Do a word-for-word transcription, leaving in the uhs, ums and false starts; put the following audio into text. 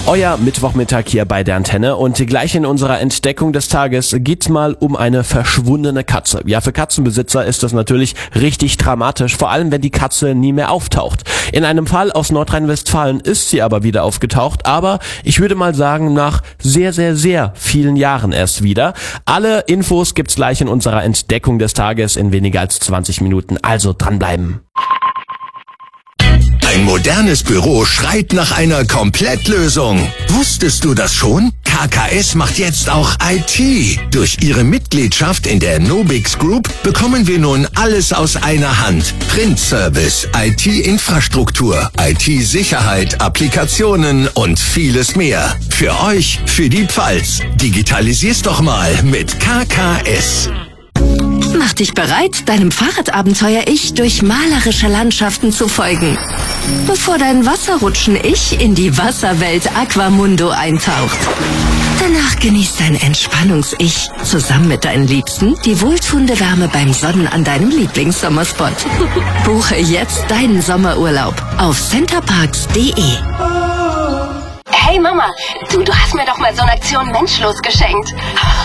Euer Mittwochmittag hier bei der Antenne und gleich in unserer Entdeckung des Tages geht's mal um eine verschwundene Katze. Ja, für Katzenbesitzer ist das natürlich richtig dramatisch, vor allem wenn die Katze nie mehr auftaucht. In einem Fall aus Nordrhein-Westfalen ist sie aber wieder aufgetaucht, aber ich würde mal sagen nach sehr, sehr, sehr vielen Jahren erst wieder. Alle Infos gibt's gleich in unserer Entdeckung des Tages in weniger als zwanzig Minuten, also dranbleiben. Ein modernes Büro schreit nach einer Komplettlösung. Wusstest du das schon? K K S macht jetzt auch I T. Durch ihre Mitgliedschaft in der Nobix Group bekommen wir nun alles aus einer Hand. Printservice, I T-Infrastruktur, I T-Sicherheit, Applikationen und vieles mehr. Für euch, für die Pfalz. Digitalisier's doch mal mit K K S. Mach dich bereit, deinem Fahrradabenteuer-Ich durch malerische Landschaften zu folgen, bevor dein Wasserrutschen-Ich in die Wasserwelt Aquamundo eintaucht. Danach genießt dein Entspannungs-Ich zusammen mit deinen Liebsten die wohltuende Wärme beim Sonnen an deinem Lieblingssommerspot. Buche jetzt deinen Sommerurlaub auf centerparks punkt de. Hey Mama, du, du hast mir doch mal so eine Aktion Menschlos geschenkt.